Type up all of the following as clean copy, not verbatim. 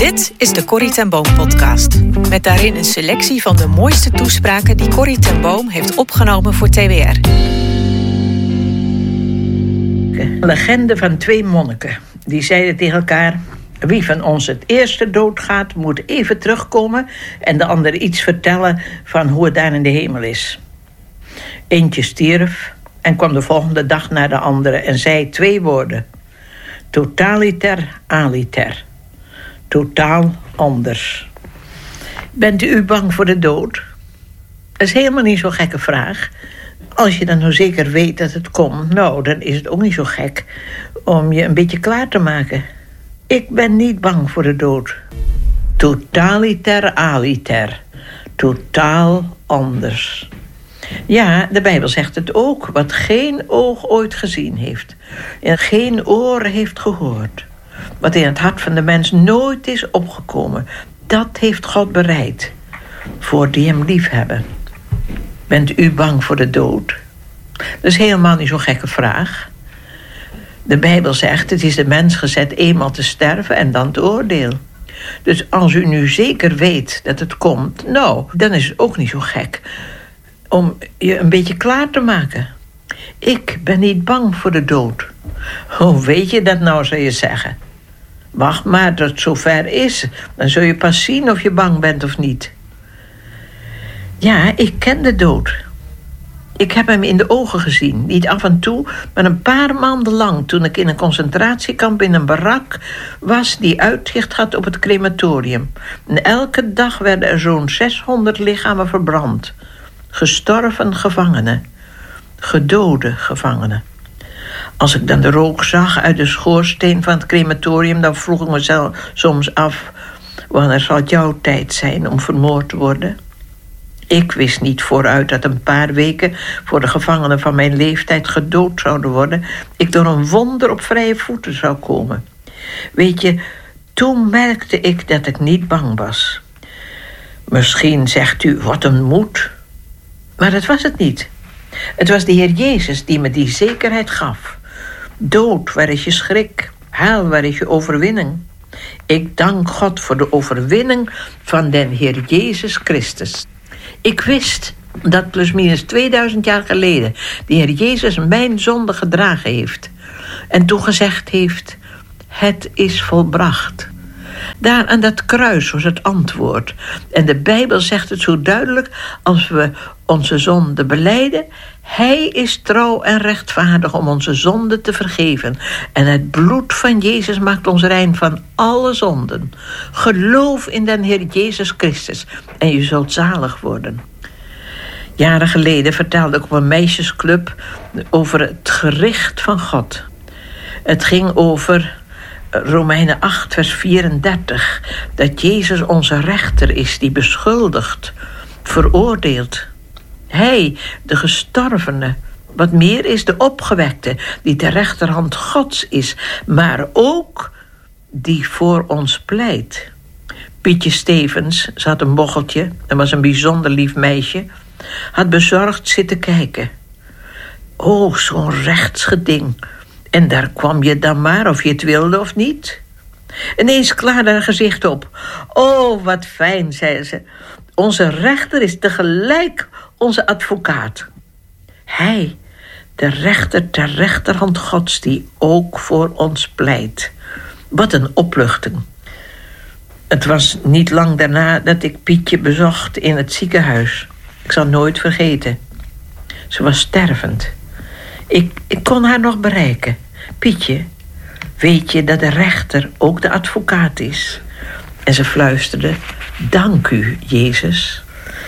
Dit is de Corrie ten Boom podcast. Met daarin een selectie van de mooiste toespraken die Corrie ten Boom heeft opgenomen voor TBR. Een legende van 2 monniken. Die zeiden tegen elkaar: wie van ons het eerste doodgaat, moet even terugkomen en de ander iets vertellen van hoe het daar in de hemel is. Eentje stierf en kwam de volgende dag naar de andere en zei 2 woorden: totaliter, aliter. Totaal anders. Bent u bang voor de dood? Dat is helemaal niet zo'n gekke vraag. Als je dan nou zeker weet dat het komt, nou, dan is het ook niet zo gek om je een beetje klaar te maken. Ik ben niet bang voor de dood. Totaliter, aliter. Totaal anders. Ja, de Bijbel zegt het ook. Wat geen oog ooit gezien heeft en geen oor heeft gehoord. Wat in het hart van de mens nooit is opgekomen, dat heeft God bereid voor die hem lief hebben. Bent u bang voor de dood? Dat is helemaal niet zo'n gekke vraag. De Bijbel zegt, het is de mens gezet eenmaal te sterven en dan te oordeel. Dus als u nu zeker weet dat het komt, nou, dan is het ook niet zo gek om je een beetje klaar te maken. Ik ben niet bang voor de dood. Hoe weet je dat nou, zou je zeggen? Wacht maar tot het zover is. Dan zul je pas zien of je bang bent of niet. Ja, ik ken de dood. Ik heb hem in de ogen gezien. Niet af en toe, maar een paar maanden lang. Toen ik in een concentratiekamp in een barak was die uitzicht had op het crematorium. En elke dag werden er zo'n 600 lichamen verbrand. Gestorven gevangenen. Gedode gevangenen. Als ik dan de rook zag uit de schoorsteen van het crematorium, dan vroeg ik mezelf soms af: wanneer zal het jouw tijd zijn om vermoord te worden? Ik wist niet vooruit dat een paar weken voor de gevangenen van mijn leeftijd gedood zouden worden, ik door een wonder op vrije voeten zou komen. Weet je, toen merkte ik dat ik niet bang was. Misschien zegt u, wat een moed. Maar dat was het niet. Het was de Heer Jezus die me die zekerheid gaf. Dood, waar is je schrik? Hel, waar is je overwinning? Ik dank God voor de overwinning van den Heer Jezus Christus. Ik wist dat plusminus 2000 jaar geleden de Heer Jezus mijn zonde gedragen heeft. En toen gezegd heeft: het is volbracht. Daar aan dat kruis was het antwoord. En de Bijbel zegt het zo duidelijk: als we onze zonde belijden, Hij is trouw en rechtvaardig om onze zonde te vergeven. En het bloed van Jezus maakt ons rein van alle zonden. Geloof in den Heer Jezus Christus en je zult zalig worden. Jaren geleden vertelde ik op een meisjesclub over het gericht van God. Het ging over Romeinen 8, vers 34. Dat Jezus onze rechter is die beschuldigt, veroordeelt. Hij, de gestorvene, wat meer is de opgewekte, die ter rechterhand Gods is, maar ook die voor ons pleit. Pietje Stevens, ze had een bocheltje en was een bijzonder lief meisje, had bezorgd zitten kijken. Oh, zo'n rechtsgeding. En daar kwam je dan maar, of je het wilde of niet. Ineens klaarde haar gezicht op. Oh, wat fijn, zei ze. Onze rechter is tegelijk onze advocaat. Hij, de rechter ter rechterhand Gods, die ook voor ons pleit. Wat een opluchting. Het was niet lang daarna dat ik Pietje bezocht in het ziekenhuis. Ik zal nooit vergeten. Ze was stervend. Ik kon haar nog bereiken. Pietje, weet je dat de rechter ook de advocaat is? En ze fluisterde: dank u, Jezus.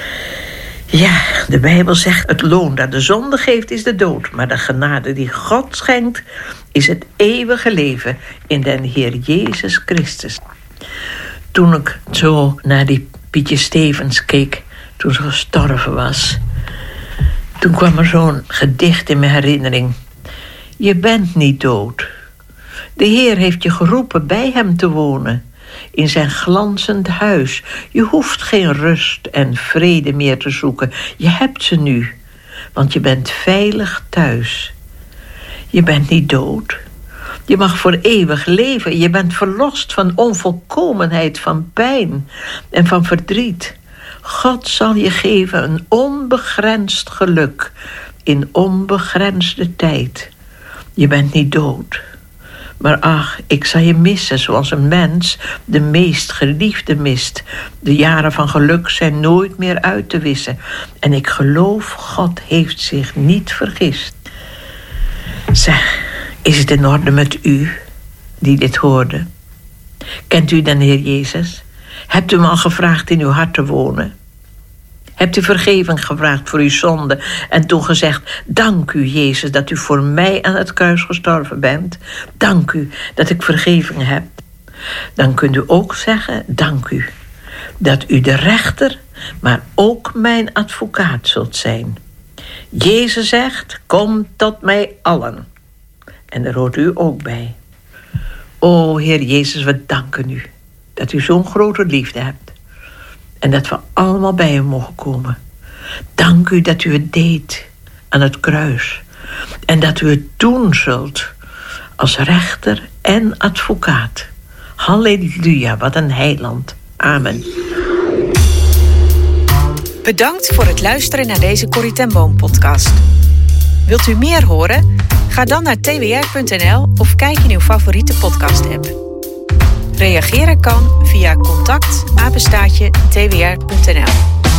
Ja, de Bijbel zegt: het loon dat de zonde geeft is de dood, maar de genade die God schenkt is het eeuwige leven in den Heer Jezus Christus. Toen ik zo naar die Pietje Stevens keek, toen ze gestorven was, toen kwam er zo'n gedicht in mijn herinnering. Je bent niet dood. De Heer heeft je geroepen bij hem te wonen, in zijn glanzend huis. Je hoeft geen rust en vrede meer te zoeken. Je hebt ze nu, want je bent veilig thuis. Je bent niet dood. Je mag voor eeuwig leven. Je bent verlost van onvolkomenheid, van pijn en van verdriet. God zal je geven een onbegrensd geluk in onbegrensde tijd. Je bent niet dood. Maar ach, ik zal je missen zoals een mens de meest geliefde mist. De jaren van geluk zijn nooit meer uit te wissen. En ik geloof, God heeft zich niet vergist. Zeg, is het in orde met u die dit hoorde? Kent u dan Heer Jezus? Hebt u hem al gevraagd in uw hart te wonen? Hebt u vergeving gevraagd voor uw zonde en toen gezegd: dank u, Jezus, dat u voor mij aan het kruis gestorven bent. Dank u dat ik vergeving heb. Dan kunt u ook zeggen: dank u dat u de rechter, maar ook mijn advocaat zult zijn. Jezus zegt: kom tot mij allen. En daar hoort u ook bij. O Heer Jezus, we danken u dat u zo'n grote liefde hebt. En dat we allemaal bij u mogen komen. Dank u dat u het deed aan het kruis. En dat u het doen zult als rechter en advocaat. Halleluja, wat een heiland. Amen. Bedankt voor het luisteren naar deze Corrie ten Boom podcast. Wilt u meer horen? Ga dan naar twr.nl of kijk in uw favoriete podcast-app. Reageren kan via contact@twr.nl.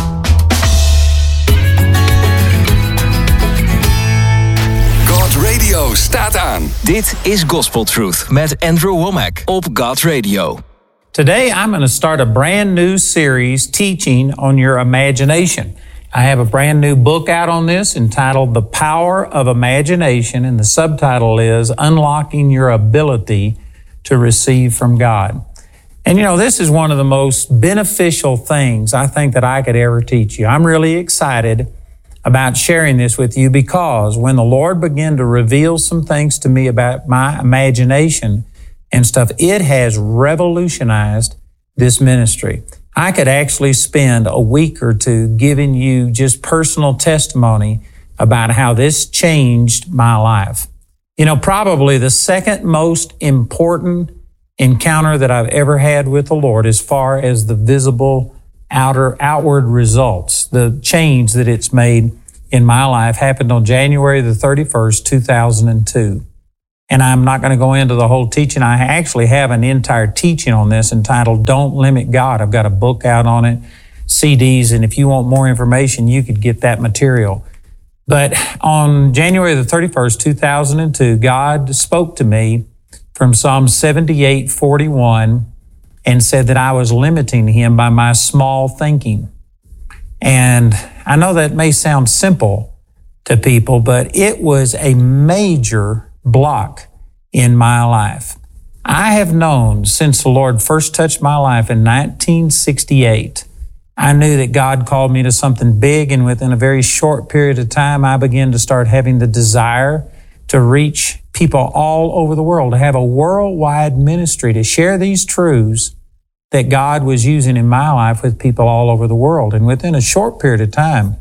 God Radio staat aan. Dit is Gospel Truth met Andrew Womack op God Radio. Today I'm going to start a brand new series teaching on your imagination. I have a brand new book out on this entitled The Power of Imagination, and the subtitle is Unlocking Your Ability to Receive from God. And you know, this is one of the most beneficial things I think that I could ever teach you. I'm really excited about sharing this with you because when the Lord began to reveal some things to me about my imagination and stuff, it has revolutionized this ministry. I could actually spend a week or two giving you just personal testimony about how this changed my life. You know, probably the second most important encounter that I've ever had with the Lord as far as the visible outward results, the change that it's made in my life happened on January the 31st, 2002. And I'm not going to go into the whole teaching. I actually have an entire teaching on this entitled Don't Limit God. I've got a book out on it, CDs, and if you want more information, you could get that material. But on January the 31st, 2002, God spoke to me from Psalm 78:41 and said that I was limiting him by my small thinking. And I know that may sound simple to people, but it was a major block in my life. I have known since the Lord first touched my life in 1968, I knew that God called me to something big, and within a very short period of time, I began to start having the desire to reach people all over the world, to have a worldwide ministry, to share these truths that God was using in my life with people all over the world. And within a short period of time,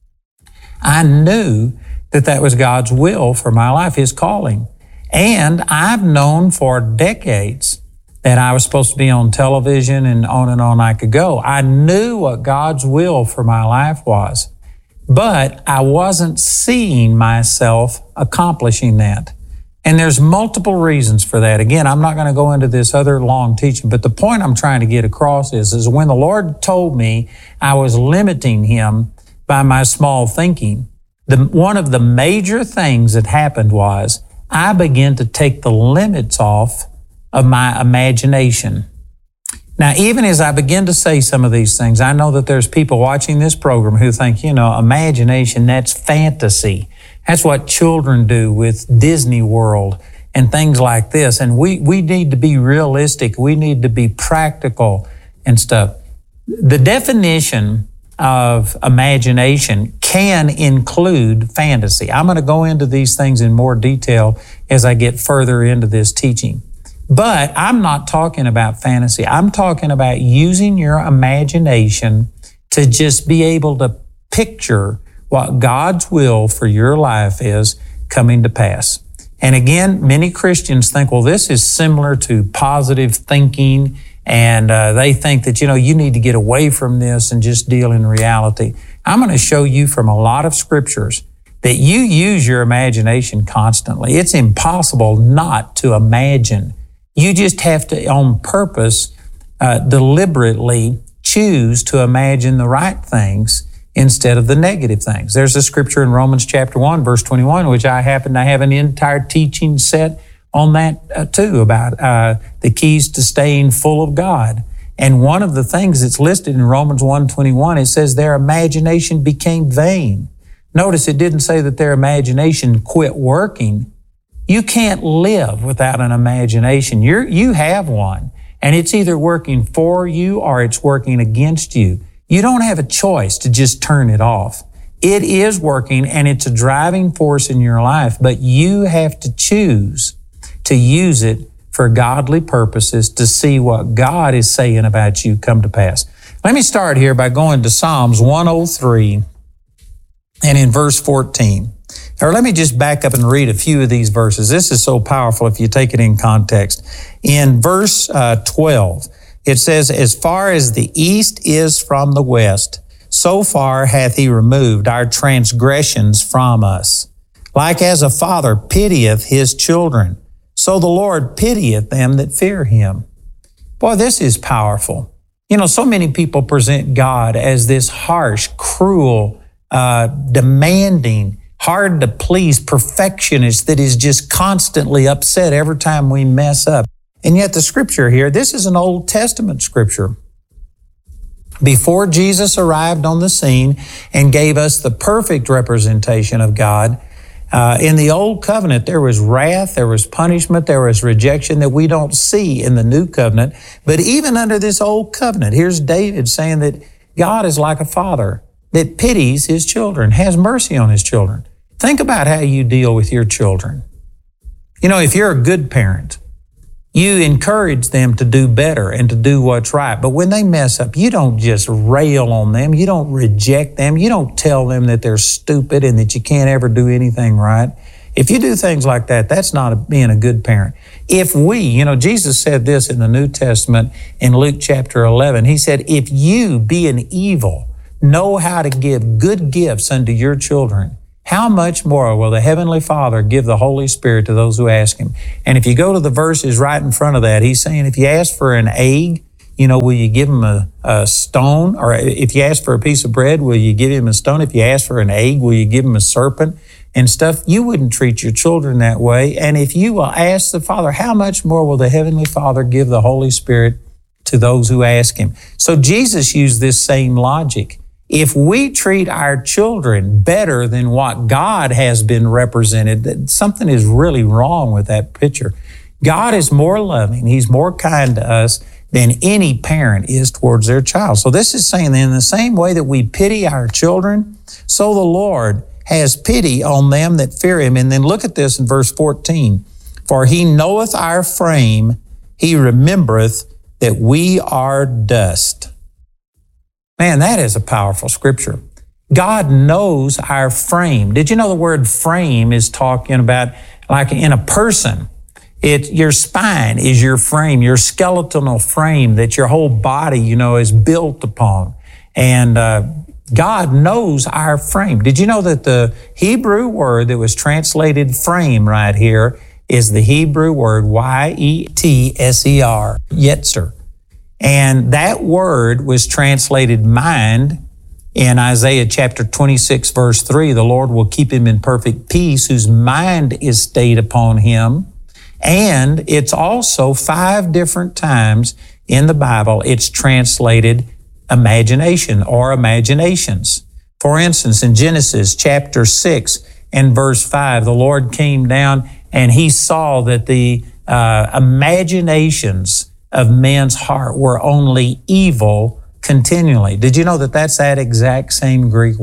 I knew that that was God's will for my life, His calling. And I've known for decades that I was supposed to be on television, and on I could go. I knew what God's will for my life was, but I wasn't seeing myself accomplishing that. And there's multiple reasons for that. Again, I'm not going to go into this other long teaching, but the point I'm trying to get across is when the Lord told me I was limiting Him by my small thinking, one of the major things that happened was I began to take the limits off of my imagination. Now, even as I begin to say some of these things, I know that there's people watching this program who think, you know, imagination, that's fantasy. That's what children do with Disney World and things like this. And we need to be realistic. We need to be practical and stuff. The definition of imagination can include fantasy. I'm going to go into these things in more detail as I get further into this teaching. But I'm not talking about fantasy. I'm talking about using your imagination to just be able to picture what God's will for your life is coming to pass. And again, many Christians think, well, this is similar to positive thinking, and they think that, you need to get away from this and just deal in reality. I'm going to show you from a lot of scriptures that you use your imagination constantly. It's impossible not to imagine. You just have to, on purpose, deliberately choose to imagine the right things instead of the negative things. There's a scripture in Romans chapter 1, verse 21, which I happen to have an entire teaching set on that too, about the keys to staying full of God. And one of the things that's listed in Romans 1:21, it says their imagination became vain. Notice it didn't say that their imagination quit working. You can't live without an imagination. You have one, and it's either working for you or it's working against you. You don't have a choice to just turn it off. It is working, and it's a driving force in your life, but you have to choose to use it for godly purposes to see what God is saying about you come to pass. Let me start here by going to Psalms 103 and in verse 14. Or let me just back up and read a few of these verses. This is so powerful if you take it in context. In verse 12, it says, as far as the east is from the west, so far hath he removed our transgressions from us. Like as a father pitieth his children, so the Lord pitieth them that fear him. Boy, this is powerful. So many people present God as this harsh, cruel, demanding, hard to please perfectionist that is just constantly upset every time we mess up. And yet the scripture here, this is an Old Testament scripture. Before Jesus arrived on the scene and gave us the perfect representation of God, in the Old Covenant, there was wrath, there was punishment, there was rejection that we don't see in the New Covenant. But even under this Old Covenant, here's David saying that God is like a father that pities his children, has mercy on his children. Think about how you deal with your children. If you're a good parent, you encourage them to do better and to do what's right. But when they mess up, you don't just rail on them. You don't reject them. You don't tell them that they're stupid and that you can't ever do anything right. If you do things like that, that's not being a good parent. If we, Jesus said this in the New Testament in Luke chapter 11. He said, if you, being evil, know how to give good gifts unto your children, how much more will the Heavenly Father give the Holy Spirit to those who ask Him? And if you go to the verses right in front of that, He's saying, if you ask for an egg, will you give him a stone? Or if you ask for a piece of bread, will you give him a stone? If you ask for an egg, will you give him a serpent and stuff? You wouldn't treat your children that way. And if you will ask the Father, how much more will the Heavenly Father give the Holy Spirit to those who ask Him? So Jesus used this same logic. If we treat our children better than what God has been represented, something is really wrong with that picture. God is more loving. He's more kind to us than any parent is towards their child. So this is saying that in the same way that we pity our children, so the Lord has pity on them that fear Him. And then look at this in verse 14. For He knoweth our frame, He remembereth that we are dust. Man, that is a powerful scripture. God knows our frame. Did you know the word frame is talking about like in a person? Your spine is your frame, your skeletal frame that your whole body, is built upon. And God knows our frame. Did you know that the Hebrew word that was translated frame right here is the Hebrew word Y-E-T-S-E-R, Yetzer. And that word was translated mind in Isaiah chapter 26, verse 3. The Lord will keep him in perfect peace whose mind is stayed upon Him. And it's also 5 different times in the Bible it's translated imagination or imaginations. For instance, in Genesis chapter 6 and verse 5, the Lord came down and He saw that the imaginations of men's heart were only evil continually. Did you know that that's that exact same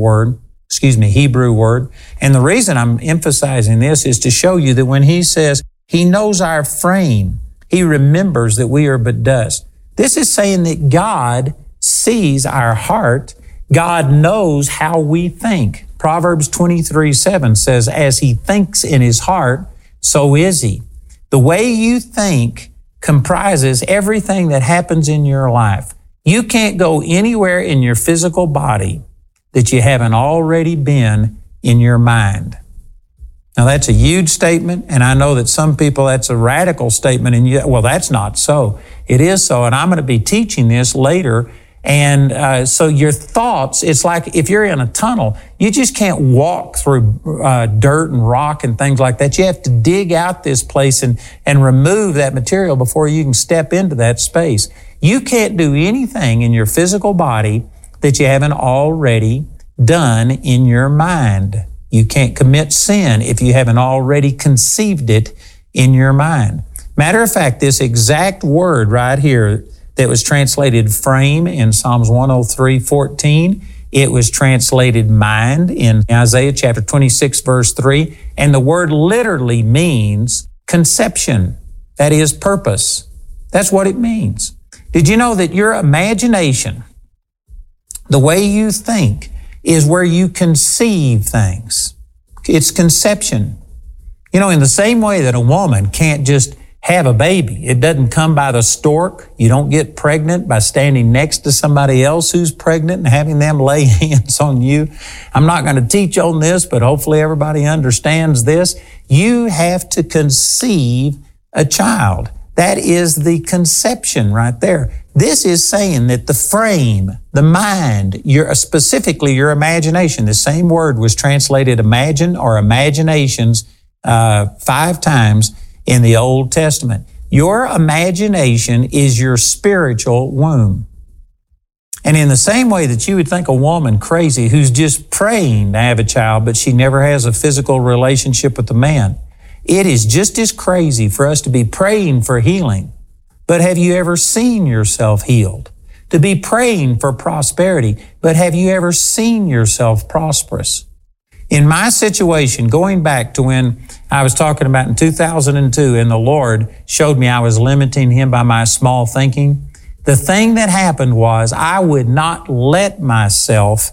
Hebrew word? And the reason I'm emphasizing this is to show you that when He says He knows our frame, He remembers that we are but dust. This is saying that God sees our heart. God knows how we think. Proverbs 23:7 says, as he thinks in his heart, so is He. The way you think comprises everything that happens in your life. You can't go anywhere in your physical body that you haven't already been in your mind. Now, that's a huge statement, and I know that some people, that's a radical statement, and well, that's not so. It is so, and I'm going to be teaching this later. And so your thoughts, it's like if you're in a tunnel, you just can't walk through dirt and rock and things like that. You have to dig out this place and remove that material before you can step into that space. You can't do anything in your physical body that you haven't already done in your mind. You can't commit sin if you haven't already conceived it in your mind. Matter of fact, this exact word right here that was translated frame in Psalms 103:14, it was translated mind in Isaiah chapter 26, verse 3, and the word literally means conception. That is purpose. That's what it means. Did you know that your imagination, the way you think, is where you conceive things? It's conception. You know, in the same way that a woman can't just have a baby. It doesn't come by the stork. You don't get pregnant by standing next to somebody else who's pregnant and having them lay hands on you. I'm not going to teach on this, but hopefully everybody understands this. You have to conceive a child. That is the conception right there. This is saying that the frame, the mind, specifically your imagination, the same word was translated imagine or imaginations 5 times in the Old Testament. Your imagination is your spiritual womb. And in the same way that you would think a woman crazy who's just praying to have a child, but she never has a physical relationship with the man, it is just as crazy for us to be praying for healing. But have you ever seen yourself healed? To be praying for prosperity, but have you ever seen yourself prosperous? In my situation, going back to when I was talking about in 2002, and the Lord showed me I was limiting Him by my small thinking, the thing that happened was I would not let myself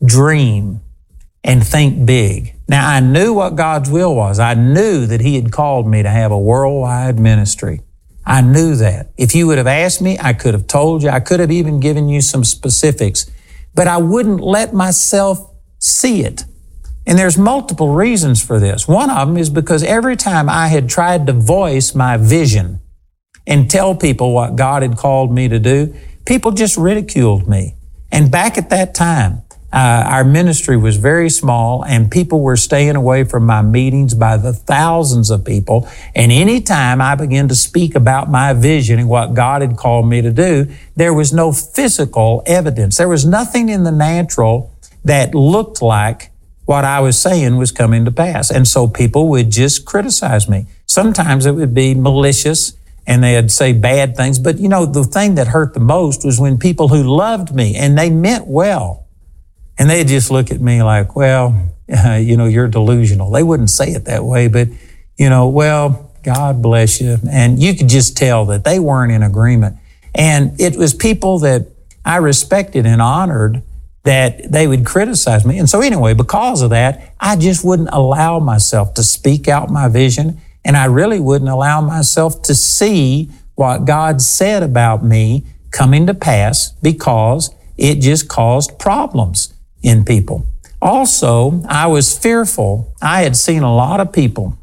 dream and think big. Now, I knew what God's will was. I knew that He had called me to have a worldwide ministry. I knew that. If you would have asked me, I could have told you. I could have even given you some specifics. But I wouldn't let myself see it. And there's multiple reasons for this. One of them is because every time I had tried to voice my vision and tell people what God had called me to do, people just ridiculed me. And back at that time, our ministry was very small and people were staying away from my meetings by the thousands of people. And any time I began to speak about my vision and what God had called me to do, there was no physical evidence. There was nothing in the natural that looked like what I was saying was coming to pass. And so people would just criticize me. Sometimes it would be malicious and they'd say bad things. But you know, the thing that hurt the most was when people who loved me and they meant well, and they'd just look at me like, well, you're delusional. They wouldn't say it that way, but, well, God bless you. And you could just tell that they weren't in agreement. And it was people that I respected and honored that they would criticize me. And so anyway, because of that, I just wouldn't allow myself to speak out my vision, and I really wouldn't allow myself to see what God said about me coming to pass because it just caused problems in people. Also, I was fearful. I had seen a lot of people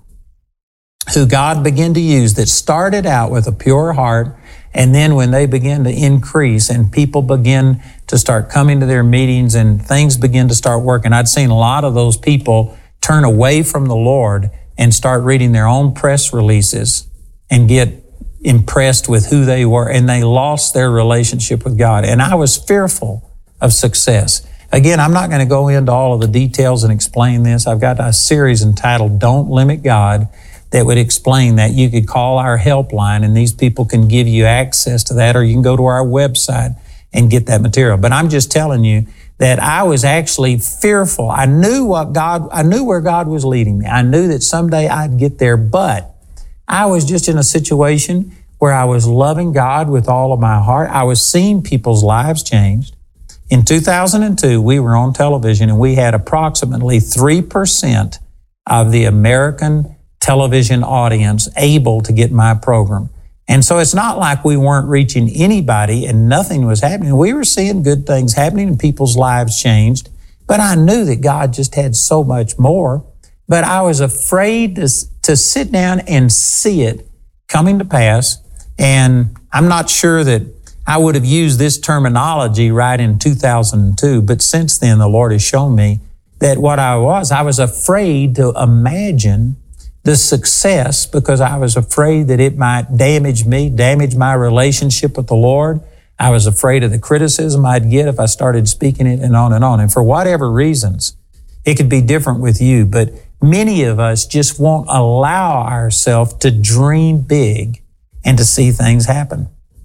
who God began to use that started out with a pure heart, and then when they began to increase and people begin to start coming to their meetings and things begin to start working, I'd seen a lot of those people turn away from the Lord and start reading their own press releases and get impressed with who they were, and they lost their relationship with God. And I was fearful of success. Again, I'm not going to go into all of the details and explain this. I've got a series entitled Don't Limit God that would explain that. You could call our helpline and these people can give you access to that, or you can go to our website and get that material. But I'm just telling you that I was actually fearful. I knew where God was leading me. I knew that someday I'd get there, but I was just in a situation where I was loving God with all of my heart. I was seeing people's lives changed. In 2002, we were on television and we had approximately 3% of the American television audience able to get my program. And so it's not like we weren't reaching anybody and nothing was happening. We were seeing good things happening and people's lives changed. But I knew that God just had so much more. But I was afraid to sit down and see it coming to pass. And I'm not sure that I would have used this terminology right in 2002. But since then, the Lord has shown me that what I was afraid to imagine the success because I was afraid that it might damage me, damage my relationship with the Lord. I was afraid of the criticism I'd get if I started speaking it and on and on. And for whatever reasons, it could be different with you, but many of us just won't allow ourselves to dream big and to see things happen.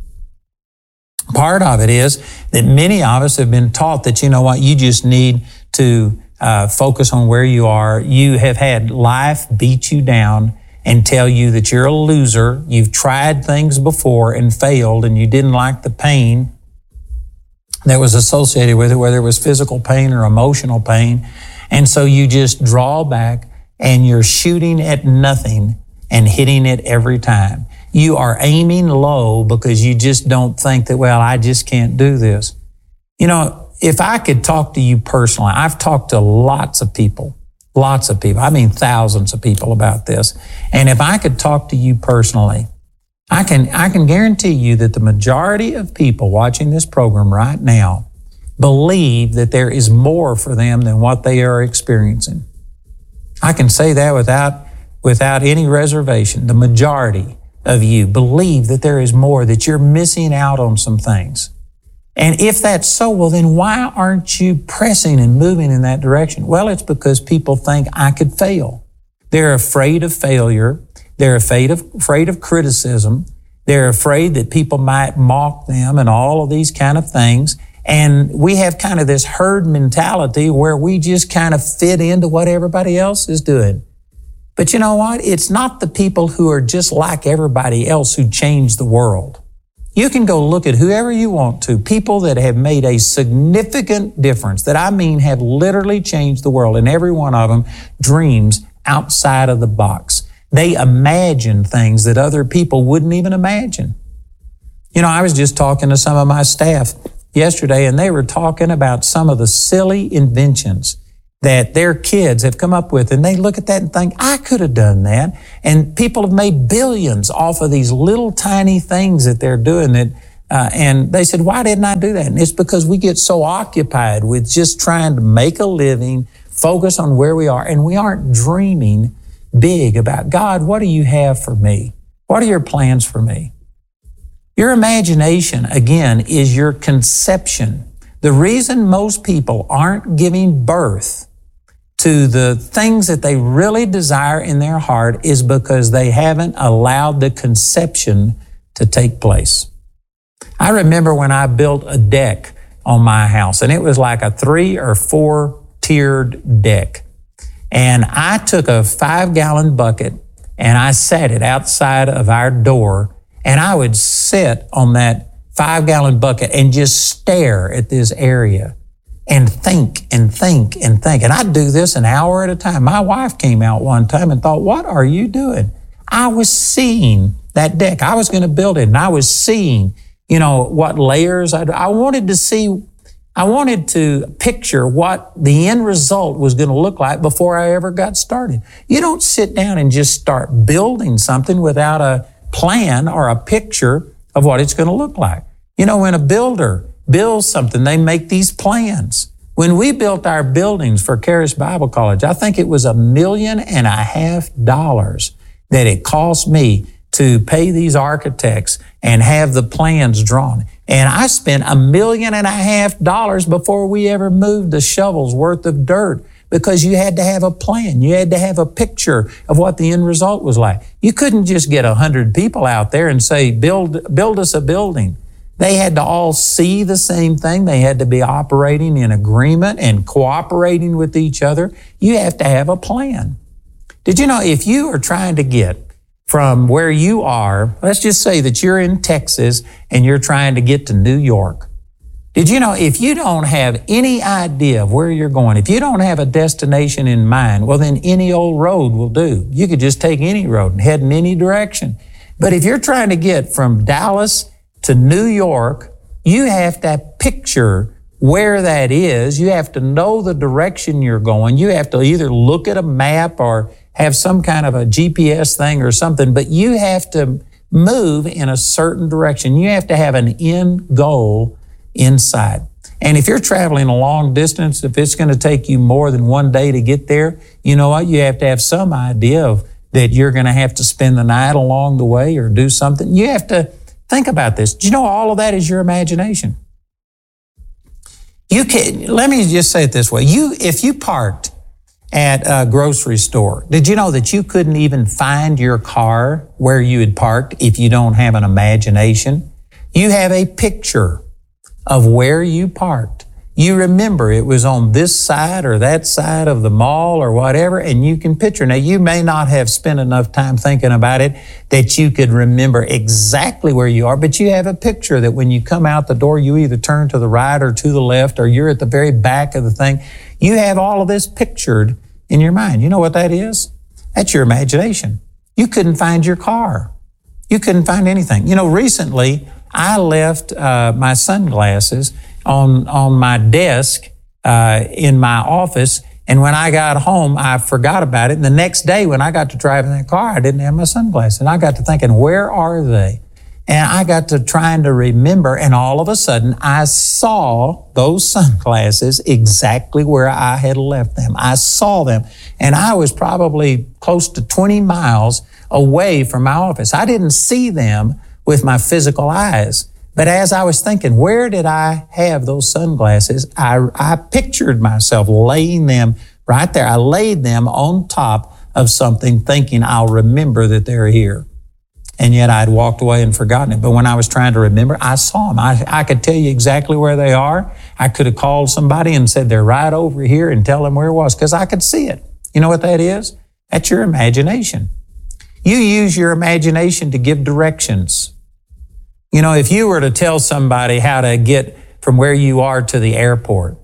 Part of it is that many of us have been taught that, you know what, you just need to focus on where you are. You have had life beat you down and tell you that you're a loser. You've tried things before and failed, and you didn't like the pain that was associated with it, whether it was physical pain or emotional pain. And so you just draw back and you're shooting at nothing and hitting it every time. You are aiming low because you just don't think that, well, I just can't do this. You know, if I could talk to you personally, I've talked to lots of people, I mean thousands of people about this. And if I could talk to you personally, I can guarantee you that the majority of people watching this program right now believe that there is more for them than what they are experiencing. I can say that without any reservation. The majority of you believe that there is more, that you're missing out on some things. And if that's so, well, then why aren't you pressing and moving in that direction? Well, it's because people think I could fail. They're afraid of failure. They're afraid of criticism. They're afraid that people might mock them and all of these kind of things. And we have kind of this herd mentality where we just kind of fit into what everybody else is doing. But you know what? It's not the people who are just like everybody else who change the world. You can go look at whoever you want to, people that have made a significant difference, that I mean have literally changed the world, and every one of them dreams outside of the box. They imagine things that other people wouldn't even imagine. You know, I was just talking to some of my staff yesterday, and they were talking about some of the silly inventions that their kids have come up with, and they look at that and think, I could have done that. And people have made billions off of these little tiny things that they're doing that, and they said, why didn't I do that? And it's because we get so occupied with just trying to make a living, focus on where we are, and we aren't dreaming big about, God, what do you have for me? What are your plans for me? Your imagination, again, is your conception. The reason most people aren't giving birth to the things that they really desire in their heart is because they haven't allowed the conception to take place. I remember when I built a deck on my house, and it was like a 3 or 4 tiered deck. And I took a 5-gallon bucket and I sat it outside of our door, and I would sit on that 5-gallon bucket and just stare at this area and think and think and think. And I'd do this an hour at a time. My wife came out one time and thought, what are you doing? I was seeing that deck. I was going to build it, and I was seeing, you know, what layers I wanted to see. I wanted to picture what the end result was going to look like before I ever got started. You don't sit down and just start building something without a plan or a picture of what it's going to look like. You know, when a builder builds something, they make these plans. When we built our buildings for Charis Bible College, I think it was $1.5 million that it cost me to pay these architects and have the plans drawn. And I spent $1.5 million before we ever moved a shovel's worth of dirt, because you had to have a plan. You had to have a picture of what the end result was like. You couldn't just get 100 people out there and say, build us a building. They had to all see the same thing. They had to be operating in agreement and cooperating with each other. You have to have a plan. Did you know if you are trying to get from where you are, let's just say that you're in Texas and you're trying to get to New York, Did you know if you don't have any idea of where you're going, if you don't have a destination in mind, well, then any old road will do. You could just take any road and head in any direction. But if you're trying to get from Dallas to New York, you have to picture where that is. You have to know the direction you're going. You have to either look at a map or have some kind of a GPS thing or something, but you have to move in a certain direction. You have to have an end goal inside. And if you're traveling a long distance, if it's going to take you more than one day to get there, you know what? You have to have some idea of that you're going to have to spend the night along the way or do something. You have to think about this. Do you know all of that is your imagination? Let me just say it this way. If you parked at a grocery store, did you know that you couldn't even find your car where you had parked if you don't have an imagination? You have a picture of where you parked. You remember it was on this side or that side of the mall or whatever, and you can picture. Now, you may not have spent enough time thinking about it that you could remember exactly where you are, but you have a picture that when you come out the door, you either turn to the right or to the left, or you're at the very back of the thing. You have all of this pictured in your mind. You know what that is? That's your imagination. You couldn't find your car. You couldn't find anything. You know, recently, I left my sunglasses on my desk in my office, and when I got home, I forgot about it. And the next day, when I got to driving that car, I didn't have my sunglasses. And I got to thinking, where are they? And I got to trying to remember, and all of a sudden, I saw those sunglasses exactly where I had left them. I saw them, and I was probably close to 20 miles away from my office. I didn't see them with my physical eyes. But as I was thinking, where did I have those sunglasses? I pictured myself laying them right there. I laid them on top of something thinking I'll remember that they're here. And yet I'd walked away and forgotten it. But when I was trying to remember, I saw them. I could tell you exactly where they are. I could have called somebody and said they're right over here and tell them where it was because I could see it. You know what that is? That's your imagination. You use your imagination to give directions. You know, if you were to tell somebody how to get from where you are to the airport,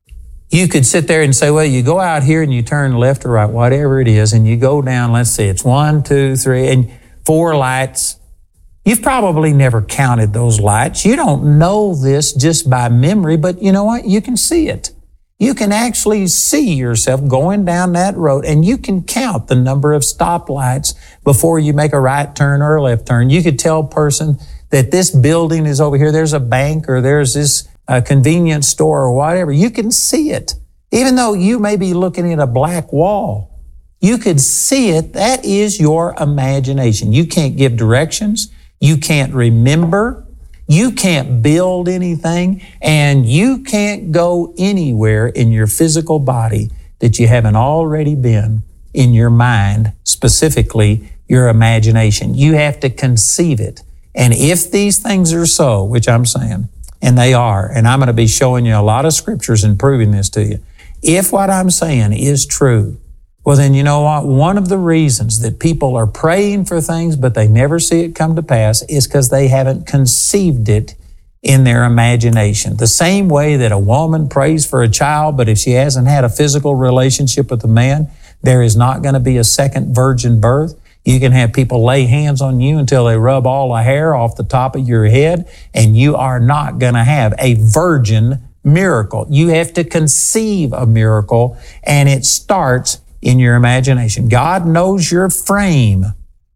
you could sit there and say, well, you go out here and you turn left or right, whatever it is, and you go down, let's see, it's 1, 2, 3, and 4 lights. You've probably never counted those lights. You don't know this just by memory, but you know what? You can see it. You can actually see yourself going down that road, and you can count the number of stoplights before you make a right turn or a left turn. You could tell a person that this building is over here, there's a bank or there's this convenience store or whatever. You can see it. Even though you may be looking at a black wall, you could see it. That is your imagination. You can't give directions. You can't remember. You can't build anything. And you can't go anywhere in your physical body that you haven't already been in your mind, specifically your imagination. You have to conceive it. And if these things are so, which I'm saying, and they are, and I'm going to be showing you a lot of scriptures and proving this to you, if what I'm saying is true, well then you know what? One of the reasons that people are praying for things but they never see it come to pass is because they haven't conceived it in their imagination. The same way that a woman prays for a child, but if she hasn't had a physical relationship with a man, there is not going to be a second virgin birth. You can have people lay hands on you until they rub all the hair off the top of your head, and you are not going to have a virgin miracle. You have to conceive a miracle, and it starts in your imagination. God knows your frame,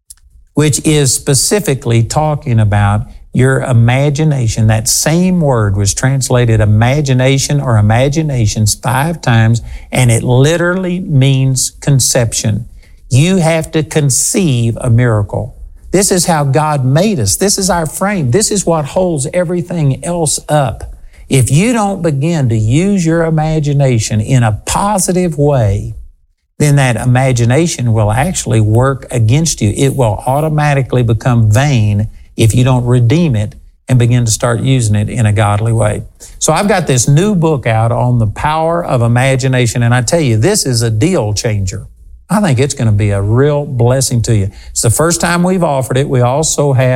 which is specifically talking about your imagination. That same word was translated imagination or imaginations 5 times, and it literally means conception. You have to conceive a miracle. This is how God made us. This is our frame. This is what holds everything else up. If you don't begin to use your imagination in a positive way, then that imagination will actually work against you. It will automatically become vain if you don't redeem it and begin to start using it in a godly way. So I've got this new book out on the power of imagination, and I tell you, this is a deal changer. I think it's going to be a real blessing to you. It's the first time we've offered it. We also have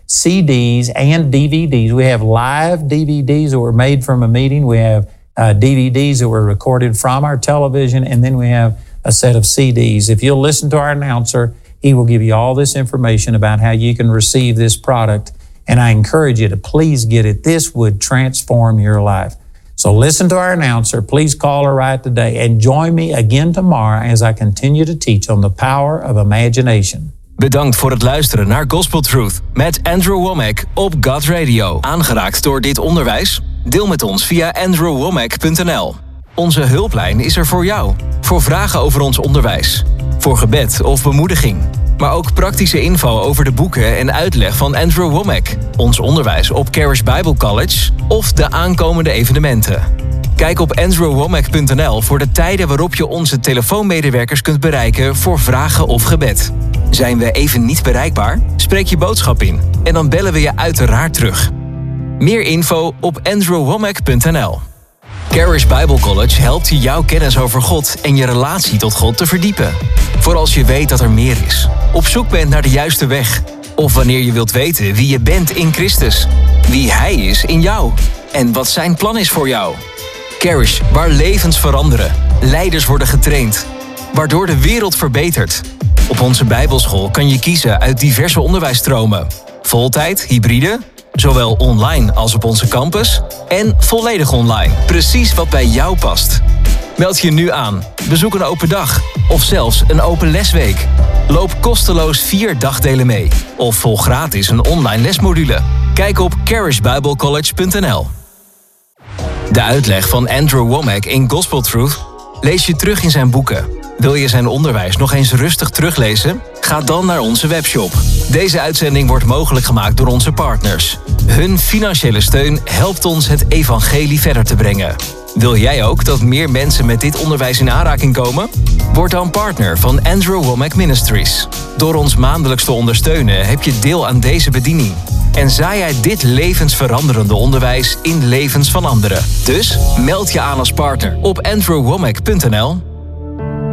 CDs and DVDs. We have live DVDs that were made from a meeting. We have DVDs that were recorded from our television, and then we have a set of CDs. If you'll listen to our announcer, he will give you all this information about how you can receive this product. And I encourage you to please get it. This would transform your life. So listen to our announcer. Please call or write today. And join me again tomorrow as I continue to teach on the power of imagination. Bedankt voor het luisteren naar Gospel Truth met Andrew Wommack op God Radio. Aangeraakt door dit onderwijs? Deel met ons via andrewwommack.nl. Onze hulplijn is er voor jou. Voor vragen over ons onderwijs. Voor gebed of bemoediging. Maar ook praktische info over de boeken en uitleg van Andrew Wommack. Ons onderwijs op Charis Bible College of de aankomende evenementen. Kijk op andrewwommack.nl voor de tijden waarop je onze telefoonmedewerkers kunt bereiken voor vragen of gebed. Zijn we even niet bereikbaar? Spreek je boodschap in en dan bellen we je uiteraard terug. Meer info op andrewwommack.nl. Charis Bible College helpt je jouw kennis over God en je relatie tot God te verdiepen. Voor als je weet dat er meer is, op zoek bent naar de juiste weg, of wanneer je wilt weten wie je bent in Christus, wie Hij is in jou en wat zijn plan is voor jou. Charis, waar levens veranderen, leiders worden getraind, waardoor de wereld verbetert. Op onze Bijbelschool kan je kiezen uit diverse onderwijsstromen. Voltijd, hybride, zowel online als op onze campus en volledig online. Precies wat bij jou past. Meld je nu aan, bezoek een open dag of zelfs een open lesweek. Loop kosteloos 4 dagdelen mee of volg gratis een online lesmodule. Kijk op charisbiblecollege.nl. De uitleg van Andrew Wommack in Gospel Truth lees je terug in zijn boeken. Wil je zijn onderwijs nog eens rustig teruglezen? Ga dan naar onze webshop. Deze uitzending wordt mogelijk gemaakt door onze partners. Hun financiële steun helpt ons het evangelie verder te brengen. Wil jij ook dat meer mensen met dit onderwijs in aanraking komen? Word dan partner van Andrew Wommack Ministries. Door ons maandelijks te ondersteunen heb je deel aan deze bediening. En zaai jij dit levensveranderende onderwijs in levens van anderen. Dus meld je aan als partner op andrewwommack.nl.